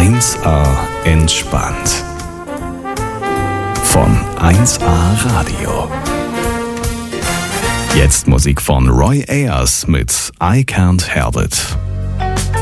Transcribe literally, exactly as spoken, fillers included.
eins A entspannt. Von eins A Radio. Jetzt Musik von Roy Ayers mit I Can't Help It.